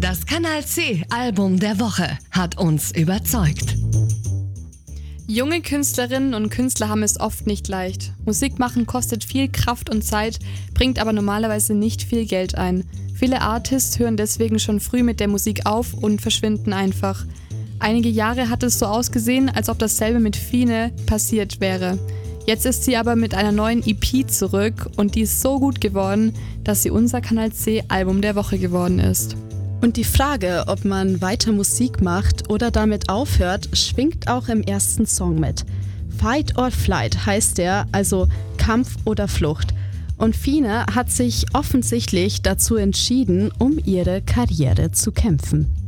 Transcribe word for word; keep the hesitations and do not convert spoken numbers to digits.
Das Kanal C Album der Woche hat uns überzeugt. Junge Künstlerinnen und Künstler haben es oft nicht leicht. Musik machen kostet viel Kraft und Zeit, bringt aber normalerweise nicht viel Geld ein. Viele Artists hören deswegen schon früh mit der Musik auf und verschwinden einfach. Einige Jahre hat es so ausgesehen, als ob dasselbe mit Fine passiert wäre. Jetzt ist sie aber mit einer neuen E P zurück und die ist so gut geworden, dass sie unser Kanal C Album der Woche geworden ist. Und die Frage, ob man weiter Musik macht oder damit aufhört, schwingt auch im ersten Song mit. Fight or Flight heißt der, also Kampf oder Flucht. Und Fine hat sich offensichtlich dazu entschieden, um ihre Karriere zu kämpfen.